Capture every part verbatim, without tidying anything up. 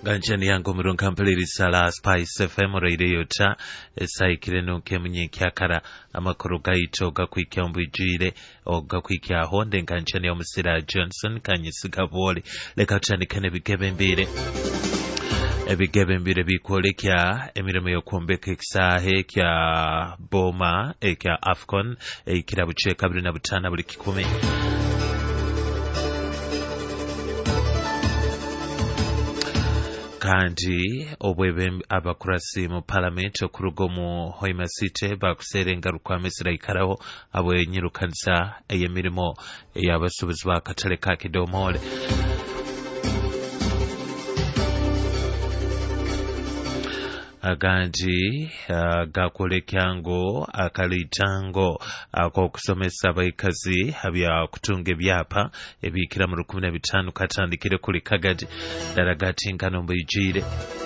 Ganchani yangu murunka mpeliri sala Spice F M radio cha esaikire nuke munyekyakara amakuru gaito gakwikia mbwijire o gakwikia honde ganchani ya Musira Johnson kanyisiga bole leka tuchandikane bigebe mbire ebigebe mbire bikolekya emirimo yo kwombeka ekisahe kya Boma ekya Afcon ekira buce kabiri na butana buli kikumi kandi obwebe abakurasi mu parliament okurugo mu Hoima City bakuserenga rukwamesira ikaraho abo nyirukanisa eyemirimo eyabasubuzi ba katale ka Kidomole agandi uh, gakolekyango akalitango akokusomesa abaikazi habya kutunga ebyapa ebikira mu rukumi na bitanu katandikire kuli Kagadi daragati ngano mbijire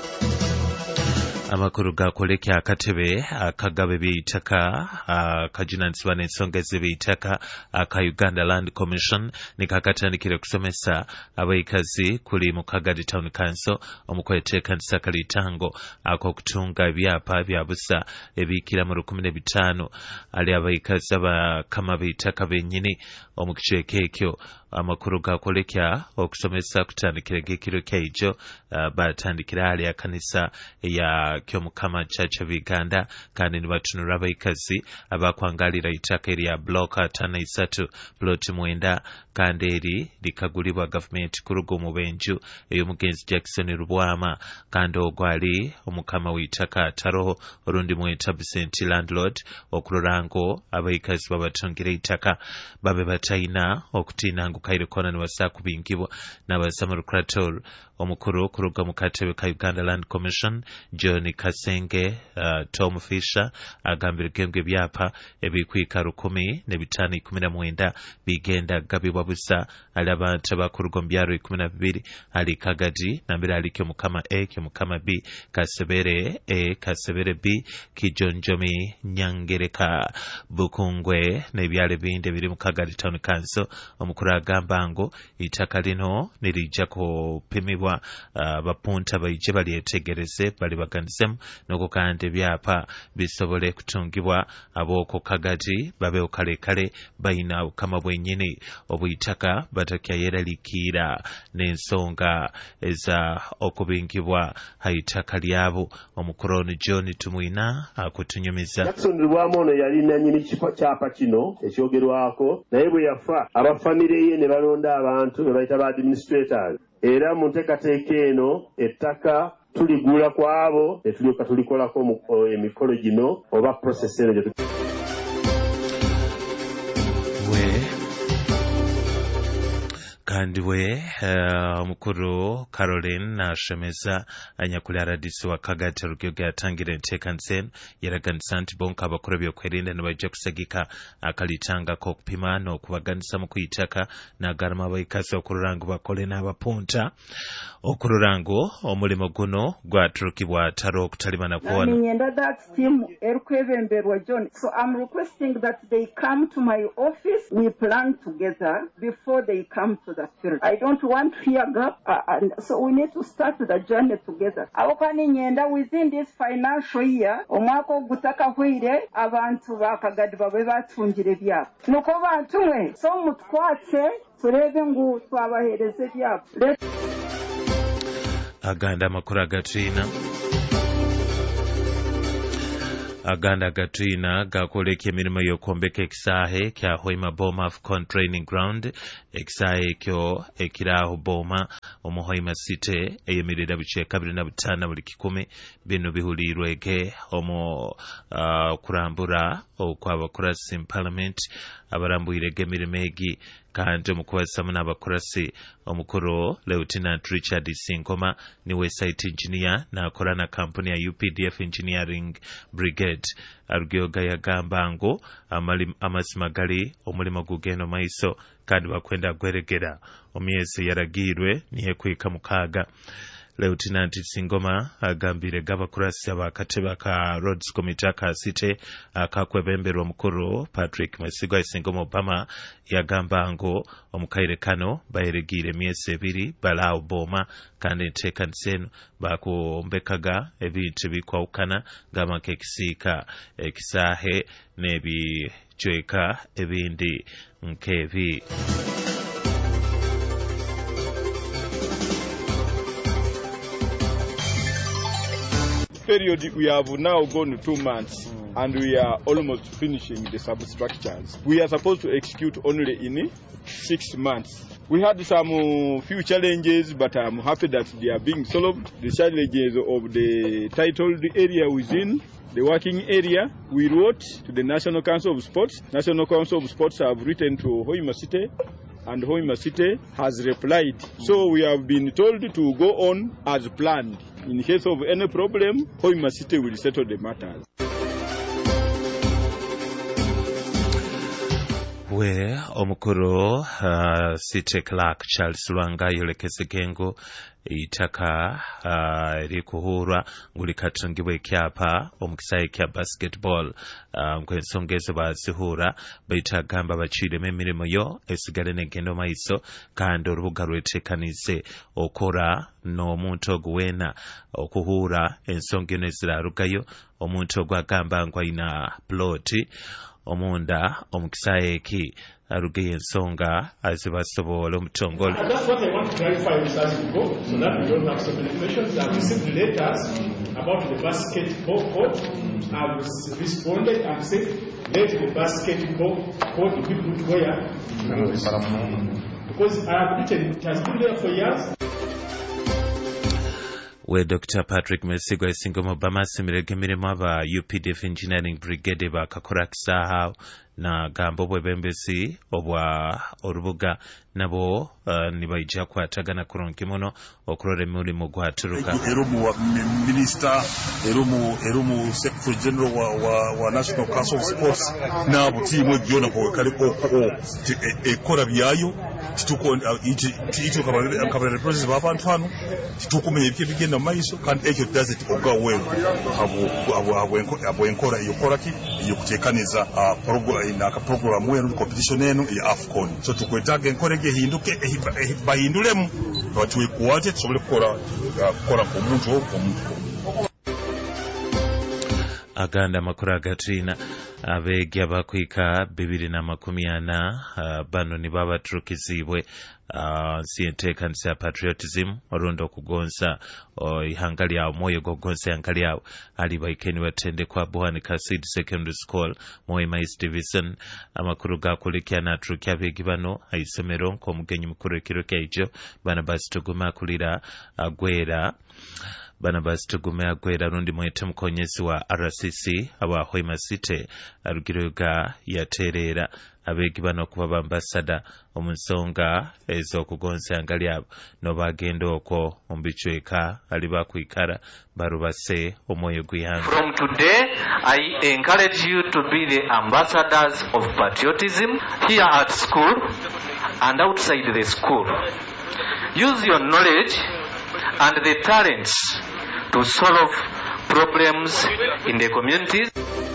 amakuru gakolekya akatebe akagabe byitaka akajinansibwa n'ensonga z'ebyitaka aka Uganda Land Commission nikakatandikire kusomesa abaikazi kuli mu Kagadi Town Council omukweteeka nsaka litango akokutunga ebyapa bya busa ebikira mu rukumi na bitanu ali abaikazi abakama byitaka bennyini omukicweka ekyo amakuru gakolekya okusomesa kutandikira gekiro kyejo uh, batandikira ali akanisa ya kyomukama Church of Uganda kandi nibatunura abaikazi abakwangalira itaka eri ya block atana isatu plot mwenda kandi eri likagulibwa government kurugo mu benju eyo mugenzi Jackson Rubwama kandi ogwali omukama witaka ataroho orundi mu establishment landlord okururango abaikazi babatungira itaka babe batayina okutina kaire kona ni wasaku bingibwa n'abasamaru krator omukuru kuruga mu katebe ka Uganda Land Commission John Kasenge uh, Tom Fisher agambira gembwe byapa ebikwika rukumi ne bitani kumi na mwenda bigenda gabibwa busa ali abantu bakuruga mbyaro kumi na bibiri ali Kagadi nambira ali kyo mukama A kyo mukama B Kasebere A Kasebere B Kijonjomi Nyangereka Bukungwe n'ebyale binde biri mu Kagadi Town Council omukuru agambango itaka lino nirija kupimibwa uh, bapunta bayije balyetegereze bali baganisemu noko kandi byapa bisobole kutungibwa aboko Kagadi babe okale kale bayina ukama bwenyini obuyitaka batakya yeralikira n'ensonga eza okubingibwa hayitaka lyabo omukoroni John Tumuina akutunyumiza Jackson Rubwamono yali nanyini kifa kyapa kino ekyogerwako naye bwe yafa abafamile ye ne balonda abantu ne bayita ba administrators era mu nteekateeka eno ettaka tuligula kwabo ne tulyoka tulikolako emikolo gino oba process eno gye kandi we omukuru uh, Caroline nashemeza anyakuli aradisi wa Kagadi rugyoga yatangira enteka nseno yeraganisa nti bonka abakora byokwerinda nibajja kusagika akalitanga ko kupima no kubaganisa mu kuyitaka nagarama abaikazi okururango bakole n'abapunta okururango omulimo guno gwaturukibwa taro okutalimana kuona ngenda that team erkwebemberwa John so I'm requesting that they come to my office we plan together before they come to the field. I don't want fear gap uh, and so we need to start the journey together. Awokani nyenda within this financial year omwaka ogutaka hwire abantu bakagadi babe batungire byabo nuko bantu mwe so mutwatse turebe ngu twabahereze byabo aganda makuru agatrina aganda gatrina gakoleka emirimo y'okwombeka ekisahe kya Hoima Boma Afcon Training Ground ekisahe ekyo ekiraho Boma omu Hoima City eyemirira bice kabiri na butana buli kikumi bino bihulirwege omu uh, kurambura okwabakurasi in parliament abarambuyirege emirimo egi kandi omukubasamu n'abakurasi omukuru Lieutenant Richard Sinkoma niwe site engineer nakora na kampuni ya U P D F Engineering Brigade arugyoga yagamba ngo amasimagali omulimo gugeno maiso kandi bakwenda gweregera omyezi yaragirwe niye kwika mukaga Lieutenant Singoma agambire gabakurasi abakateba ka Roads Committee akasite akakwebemberwa omukuru Patrick Mwesigwa Singoma Obama yagamba ngo omukaire kano bayiregire emyezi ebiri balawo boma kandi enteekanisa eno bakumbekaga ebintu bikwawukana ng'amaka ekisiika ekisaahe n'ebicweka ebindi nk'ebi. Period we have now gone two months and we are almost finishing the substructures. We are supposed to execute only in six months. We had some uh, few challenges, but I'm happy that they are being solved. The challenges of the titled area within the working area, we wrote to the National Council of Sports. National Council of Sports have written to Hoima City, and Hoima City has replied. So we have been told to go on as planned. In case of any problem, Hoima City will settle the matters. We omukuru uh, City Clerk Charles Lwanga yolekeze gengo itaka eri uh, kuhurwa nguli katungibwa ekyapa omukisa ekya basketball uh, nk'ensonga ezo bazihura baitagamba bakiiremu emirimu yo esigale negenda maiso kandi olubuga lweteekanize okora n'omuntu oguweena okuhura ensonga eno ezirarugayo omuntu ogwagamba ngu alina ploti omunda omukisa eki arugeye ensonga azibasobola omutongole. That's what I want to clarify with us to go, so that we don't have so many questions. I've received letters about the basketball court. I've responded and said, let the basketball court be put where? Because I have written, it has been there for years. We Doctor Patrick Mwesigwa Singoma Obama simirege mirimo aba U P D F Engineering Brigade bakakora kisaha na gambo bwebembezi obwa orubuga nabo uh, nibaija kwatagana kuronka muno okurora emirimu gwaturuka ero mu minister ero mu ero mu secretary general wa, wa, wa National Council of Sports nabo timu byona ko kale ko ekora byayo tituko ito kabare kabare process babantu hano titukumenya ibike bigenda maiso kandi ekyo does it oga wewe abo abo abo abo enkora iyo koraki iyo kutekaniza uh, program ina ka program wenu competition enu ya AFCON so tukwetaga enkorege hinduke bahindulemu batuwe kuwaje tusobole kukora kukora ku muntu omuntu aganda makuru agatrina abege abakwika bibiri na makumi ana uh, bano ni babaturukizibwe uh, sientekanisa patriotism orundo okugonza uh, ihanga lyawo moyo gogonza ihanga lyawo ali baikeni watende kwa Buhani Kasid Secondary School Moima East Division amakuru gakulikya na turukya begi bano aisomero nk'omugenyi mukuru ekiro kyaijo bana basituguma kulira agwera bana basitugume agwera rundi mwete mukonyezi wa R C C aba Hoima City arugiruga yaterera abegi bano kuba bambasada omusonga ezo kugonza angali abo no bagenda okwo ombicweka ali bakwikara barubase omwoyo gwihanga. From today I encourage you to be the ambassadors of patriotism here at school and outside the school. Use your knowledge and the talents to solve problems in the communities.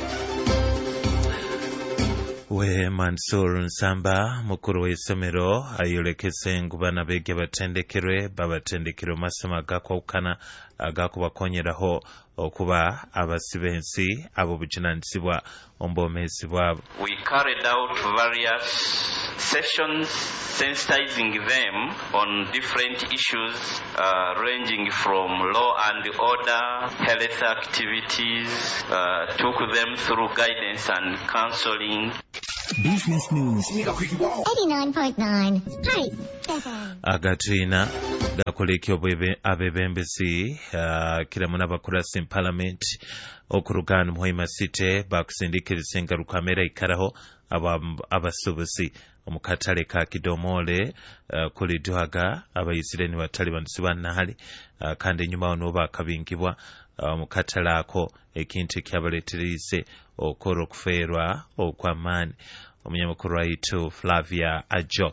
We Mansour Nsamba mukuru w'isomero ayolekese ngubana bege batendekerwe babatendekero masoma gakwawukana agakubakonyeraho okuba abasibensi abo bujinanisibwa ombomezi bwabo. We carried out various sessions sensitizing them on different issues uh, ranging from law and order, health activities, uh, took them through guidance and counseling. Business News eighty-nine point nine. Hi. Agatrina gakolekyo abebembezi uh, kila muna bakurasi in parliament okurugana Muhima City bakusindikiriza engaruka kamera ikaraho abasubuzi omukatale ka Kidomole uh, kuli duhaga abayisireni batali bansiba nahali uh, kandi nyuma ono bakabingibwa omukatale uh, ako ekintu kyabaleterize okoro kuferwa okwamani omunyamakuru waitu Flavia Ajok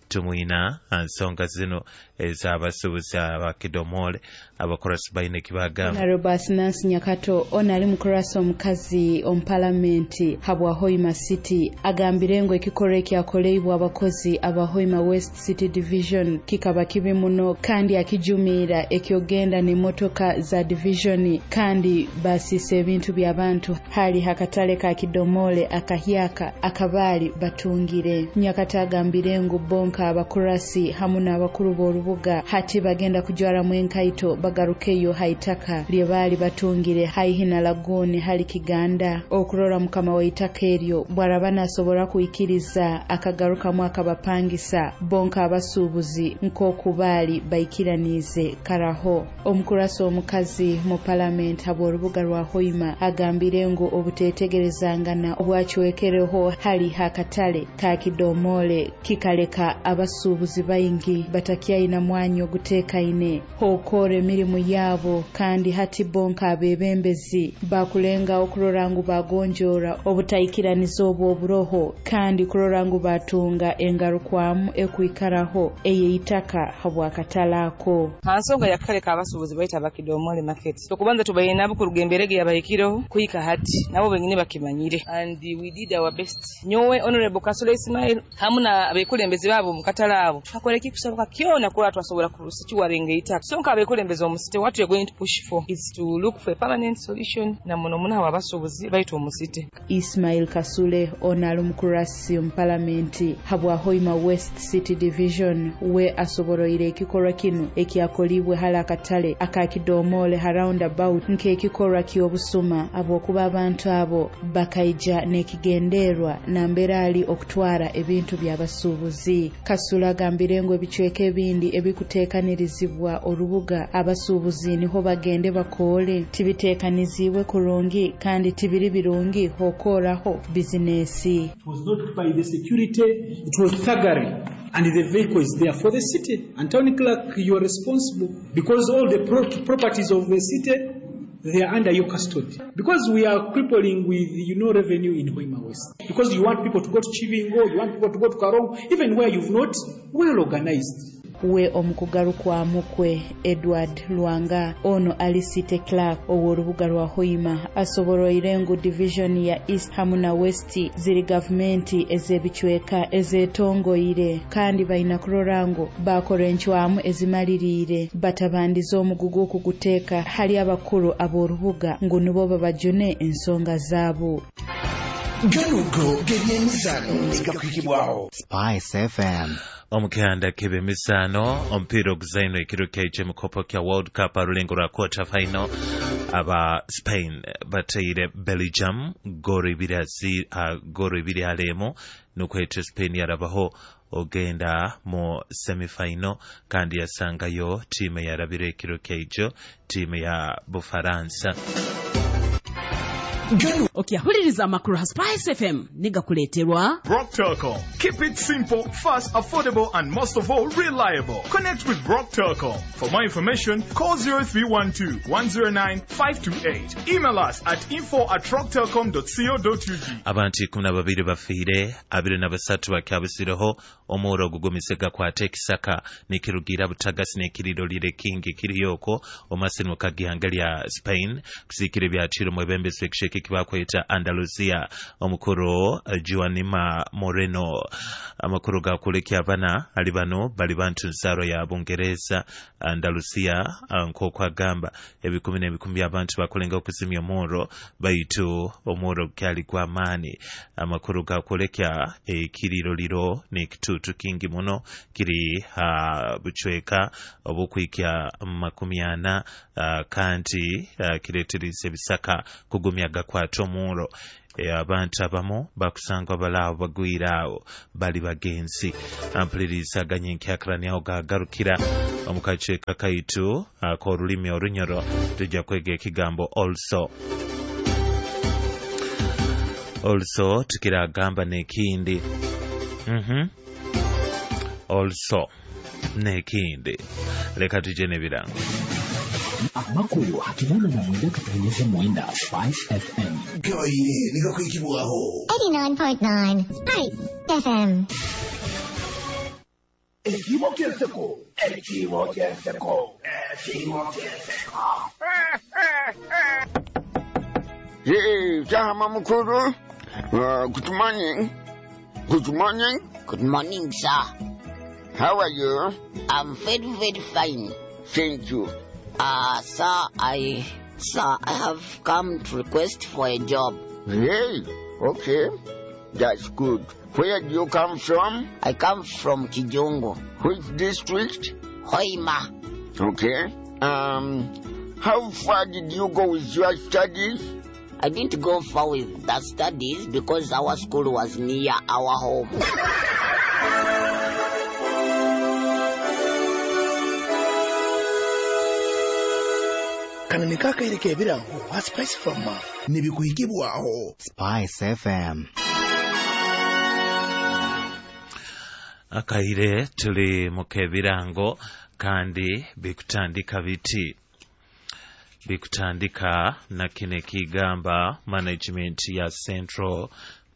tumwina nsonga zino ez'abasuubuzi abakidomole abakorasi balina ekibagamba. Honorable Nancy Nyakato ono ali mukorasi omukazi omupalamenti habwa Hoima City agambire ngu ekikorwa ekyakoleibwa abakozi aba Hoima West City Division kikaba kibi muno kandi akijumiira ekyogenda n'emmotoka za division kandi basise ebintu by'abantu hali hakatale ka kidomole akahyaka akabaali batungire. Nyakato agambire ngu bonka abakorasi hamu n'abakulu b'olubuga hati bagenda kujwaramu enkaito bagarukeyo haitaka lye baali batungire haihina lagoni hali kiganda okurora mukama wa itaka eryo bwaraba nasobola kuyikiriza akagaruka mwaka bapangisa bonka abasuubuzi nk'okubaali baikiranize karaho. Omukurasi omukazi mu parliament habw'olubuga lwa Hoima agambire ngu obuteetegerezangana obwakiwekereho hali hakatale ka kidomole kikaleka abasuubuzi baingi batakyayina mwanya oguteekaine okora emirimu yaabo kandi hati bonka abebembezi bakulenga okurora ngu bagonjora obutayikiraniza obwo oburoho kandi kurora ngu batunga engarukwamu ekwikaraho eyeitaka habwakatalako. Hansonga yakaleka abasuubuzi baita bakidomole market tokubanza tubayina bukurugemberege yabayikireho kuyika hati nabo benyine bakimanyire and we did our best. Nyowe Honorable Kasule Ismail hamuna abekulembezi babo mukatalabo twakoleki kusoboka kyona kuba twasobola kusikiwarenga itaka sonka abekulembezi omusite what we are going to push for is to look for a permanent solution na muno muna wabasuubuzi baita omusite. Ismail Kasule onalo mukurasi mu parliament habwa Hoima West City Division we asoboroire ekikorwa kino ekyakolibwe hala akatale akakidomole around about nke ekikorwa ky'obusuma abokuba abantu abo bakaija nekigenderwa na mberali okutwara ebintu by'abasuubuzi. Kasula agambire ngu ebichweke ebindi ebikuteekanirizibwa olubuga abasuubuzi niho bagende bakoole tibiteekanizibwe kurungi kandi tibiri birungi hokoraho bizinesi. It was not by the security, it was thuggery. And the vehicle is there for the city. And town clerk, you are responsible because all the pro- properties of the city, they are under your custody. Because we are crippling with, you know, revenue in Hoima West. Because you want people to go to Chivingo, you want people to go to Karong, even where you've not well organized. We omukugarukwa mukwe Edward Luanga ono alisite Clark oworubuga lwa Hoima asoboroire ngu division ya East hamuna West ziri government ezebichweka ezetongoire kandi baina kurorango bakorenchwamu ezimalirire batabandizo omugugu okuguteeka hali abakuru aborubuga ngo nibo babajune ensonga zaabo. Ganugo gebyemizano nigakukibwaho Spice F M. Omukanda kebemisano ompira oguzaino ekiro kyeje mukopo kya World Cup arulengo lwa quarter final aba Spain bateire Belgium goro ibiri azi uh, goro ibiri alemo nukwete Spain yarabaho ogenda mu semifinal kandi yasangayo timu yarabire ekiro kyejo timu ya Bufaransa. Okay, huliriza amakuru ha Spice F M niga kuleterwa Brock Telecom. Keep it simple, fast, affordable, and most of all, reliable. Connect with Brock Telecom. For more information, call zero three one two, one zero nine, five two eight. Email us at info at rock telecom dot co dot u g. Abantu kumi na babiri bafire, abiri na basatu bakyabisireho omuro gugumisega kwa tekisaka nikirugira butagasi nekiriro lire kingi kiriyoko omasino kagihangalia Spain kusikire byaciro mwebembe seksheki kibakweta Andalusia omukuru Juanima Moreno amakuru gakulekya bana ali bano bali bantu nsaro ya Bungereza Andalusia nko kwa gamba ebikumi n'ebikumi abantu bakolenga okuzimya omuro baitu omuro kyali kwa mani amakuru gakulekya ekiriro liro nekitutu kingi muno kiri uh, buchweka obukwikya makumi ana uh, kanti uh, kireterize bisaka kugumyaga kwa tomuro e abantu abamu bakusanga balaawo bagwiraawo bali bagenzi ampuliriza ganyinki akraniawo gagarukira omukacheka kaitu ak'olulimi olunyoro tujja kwega ekigambo also also tukiragamba n'ekindi mhm also n'ekindi leka tujje n'ebirango amakulu hakimana na mwenda kutengeneza mwenda Spice F M goye niko kuikibuaho eighty-nine point nine Spice F M. Ekibo kyenseko, ekibo kyenseko, ekibo kyenseko. Hey, Jama Mukuru. Uh, good morning. Good morning. Good morning, sir. How are you? I'm very, very fine. Thank you. Uh, sir, I, sir, I have come to request for a job. Hey, okay. That's good. Where do you come from? I come from Kijongo. Which district? Hoima. Okay. Um, how far did you go with your studies? I didn't go far with the studies because our school was near our home. Kanani kaka ile kebirango wa Spice F M nibikuhigibwaho Spice F M. Akaire tuli mu kebirango kandi bikutandika biti bikutandika na kine kigamba management ya Central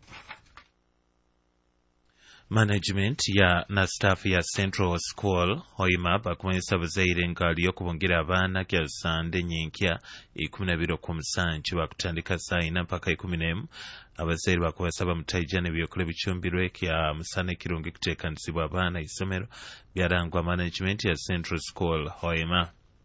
Management ya na staff ya Central School Hoima bakumanyisa abazaire ngali okubongira abaana kya sande nyinkya ikumi na bbiri okumusanju bakutandika saa ina mpaka ikumi n'emu abazaire bakubasaba mutaija n'ebyokulya bicumbirwe kya musana ekirungi kuteekanisibwa abaana isomero byarangwa management ya Central School Hoima.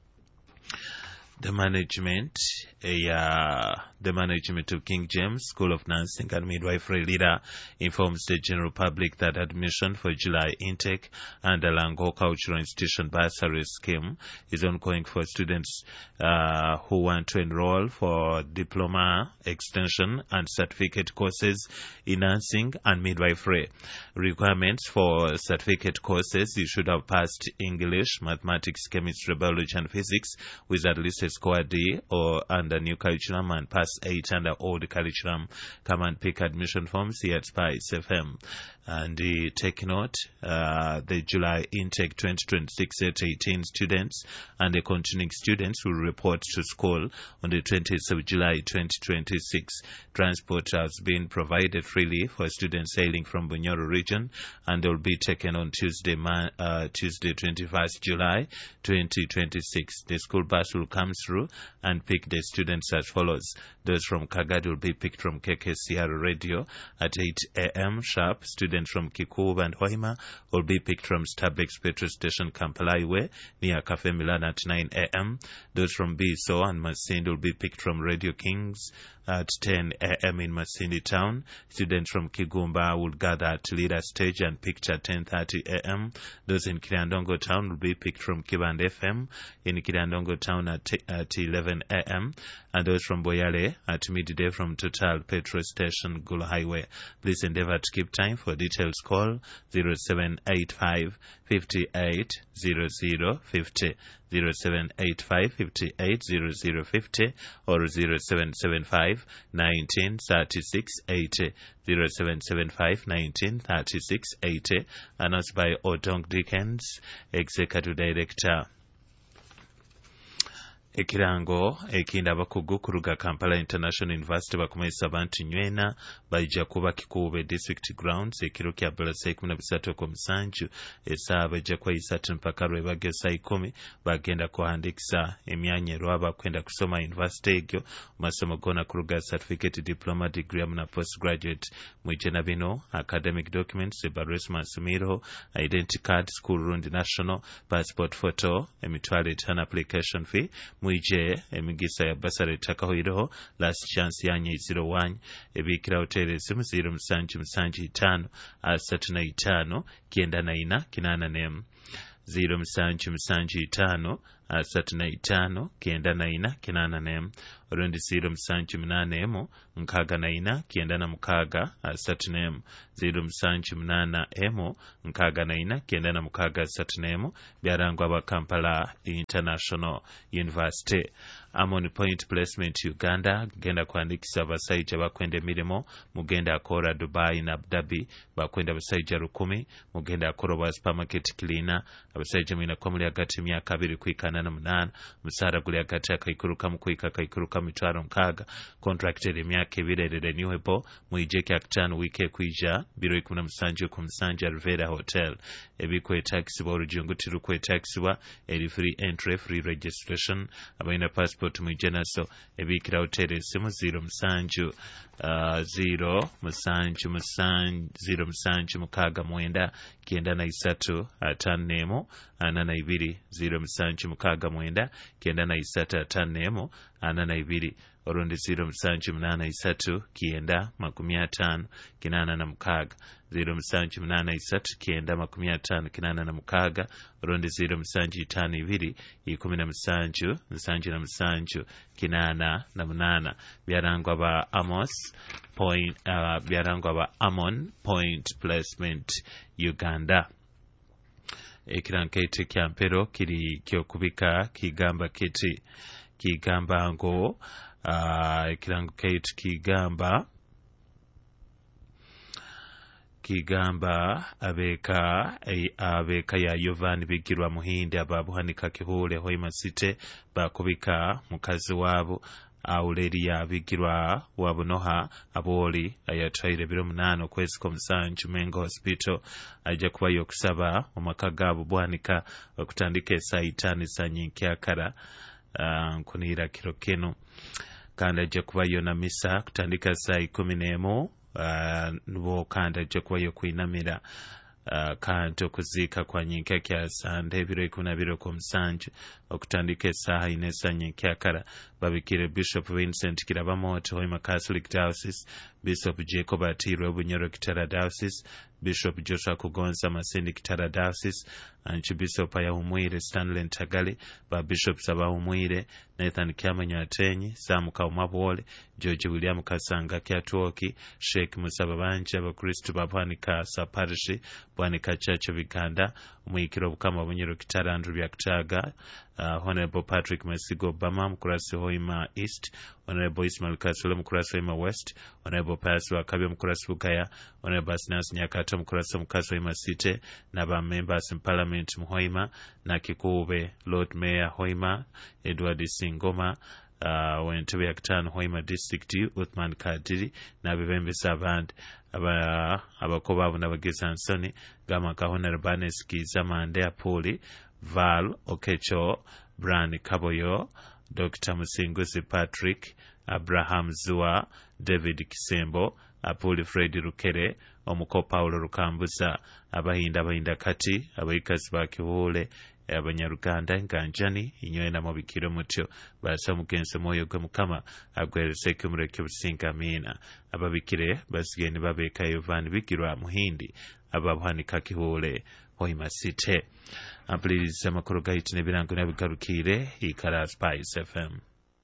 The management, uh, the management of King James School of Nursing and Midwifery leader informs the general public that admission for July intake under Lango Cultural Institution Bursary Scheme is ongoing for students uh, who want to enroll for diploma, extension, and certificate courses in nursing and midwifery. Requirements for certificate courses: you should have passed English, mathematics, chemistry, biology, and physics with at least score D or under new curriculum and pass eight under old curriculum. Come and pick admission forms here at Spice F M. And uh, take note, uh, the July intake twenty twenty-six at eighteen students and the continuing students will report to school on the twentieth of July twenty twenty-six. Transport has been provided freely for students sailing from Bunyoro region and will be taken on Tuesday, uh, Tuesday twenty-first July twenty twenty-six. The school bus will come through and pick the students as follows. Those from Kagadi will be picked from K K C R radio at eight a m sharp. Students from Kikuba and Hoima will be picked from Starbucks petrol station Kampalaiwe near Cafe Milan at nine a m Those from Biso and Masindi will be picked from Radio Kings at ten a m in Masindi town. Students from Kigumba will gather at Leader Stage and picked at ten thirty a m Those in Kirandongo town will be picked from Kiband F M in Kirandongo town at, at eleven a m And those from Boyale at midday from Total petrol station Gulu Highway. Please endeavor to keep time. For details call zero seven eight five, five eight zero zero five zero, zero seven eight five, five eight zero zero five zero or zero seven seven five, one nine three six eight zero, zero seven seven five, one nine three six eight zero, announced by Odong Dickens, Executive Director. Ekirango ekinda abakugu kuruga Kampala International University bakumanyisa abantu nywena bajja kuba Kikuube District Grounds ekiro kya bbala ikumi na bisatu okumusanju essaawa bajja kweyisatu mpaka lwebage saa ikumi bagenda kuhandikisa emyanya lwaba kwenda kusoma university egyo masomo gona kuruga certificate, diploma, degree na postgraduate. Mwijena bino academic documents, ebbaluwa esomero, identity card, school rundi national, passport photo, emitwalo etaano application fee. Mwije emigisa ya basari takahoireho last chance yanye zero one ebikira hotel esimu zero musanju musanju itano asatu na itano kienda na ina kinana nemu zero musanju musanju itano asatu na itano kienda na ina kinana nemu orundi zero musanju munana emu nkaga na ina kienda na mukaga asatu nemu zero musanju munana emu nkaga na ina kienda na mukaga asatu nemu byarangwa aba Kampala International University. Amoni Point Placement Uganda genda kuandikisa abasaija bakwenda emirimo mugenda akora Dubai na Abu Dhabi bakwenda abasaija rukumi mugenda akora ba supermarket cleaner abasaija mwina kwa muli agati myaka abiri kwikana ana na munana musara guli hagati y'akaikuru kamu kwika akaikuru kamitwaro nkaaga contracted emyaka ebiri renewable mwije kya kitaano wiiki ekwija biro ikumi na musanju ku musanja Rivera Hotel ebikwetagisibwa olujungu tirukwetagisibwa eri free entry free registration abalina passport mwije naso ebikira hotel esimu zero musanju uh, zero musanju musanju zero musanju mukaaga mwenda kenda na isatu ataano ana na ibiri zero musanju mukaaga mwenda kenda na isatu ataano ana na ibiri olundi zero musanju munana isatu kenda makumi ataano kinana na mukaaga zero musanju munana isatu kenda makumi ataano kinana na mukaaga olundi zero musanju itaano ibiri ikumi na musanju musanju na musanju kinana na munana byarangwa ba Amos point uh, byarangwa ba Amon Point Placement Uganda. Ekirankete kya mpero kiri kyokubika kigamba kiti kigamba ngo uh, ekirankete kigamba kigamba abeka e, abeka ya Yovan bigirwa muhinde ababuhanika kihule Hoima City bakubika mukazi wabo Auleria bigirwa wabunoha aboli ayatwaire biro munano kwezi ko musanju Mengo Hospital aja kuba yokusaba omaka gabo bwanika okutandika saa itano sanyinkakara uh, kunira kiro kino kandi aja kuba yona misa kutandika saa ikumi n'emu uh, nubo kandi aja kuba yokwinamira Uh, kanto kuzika kwa nyinka kya sande biro ikuna biro ku musanju okutandika esaha ine sanyinkakara babikire Bishop Vincent Kirabamoto Hoima Catholic Diocese, Bishop Jacob Atiro Bunyoro Kitara Diocese, Bishop Joshua Kugonza Masindi Kitara Diocese, Archbishop Ayahumwire Stanley Ntagali, ba Bishop Sabahumwire Nathan Kyamanya Atenyi, Sam Kaumabwole, George William Kasanga Kyatwoki, Sheikh Musaba Banje abakristo babwanika Saparishi Bwanika Church of Uganda, umwikiro bukama Bunyoro Kitara Andrew Byakutaga, uh, Honorable Patrick Mesigo Obama Mukurasi Hoima East, Honorable Ismail Kasule Mukurasi Hoima West, Honorable Pastor Akabe Mukurasi Bugaya, Honorable Asinas Nyakato Mukurasi Mukurasi Hoima City, Naba members in Parliament Muhoima, na Kikube Lord Mayor Hoima, Edward Singoma, uh, wentebe ya kitano Hoima District Uthman Kadiri, na bibembesa abandi aba abakoba abo nabageza nsoni gama kahona Urbanes Kiza Mande Apoli Val Okecho Brand Kaboyo Doctor Musinguzi Patrick Abraham Zua David Kisembo Apoli Fred Rukere Omuko Paulo Rukambuza abahinda abahinda kati abayikazi bakihule abanyaruganda nganjani inyoye na mubikiro mutyo basa mugense moyo gwe mukama agwerese kumureke businga mina ababikire basigeni babeka Yovan bigirwa muhindi ababuhanika kihule Hoima City. Ampuliriza amakuru gahitine birango nabigarukire ikara Spice F M.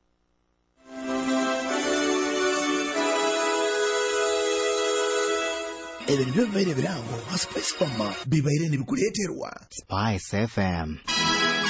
Ebintu byo bibaire birango Spice Farm bibaire nibikuleterwa Spice F M.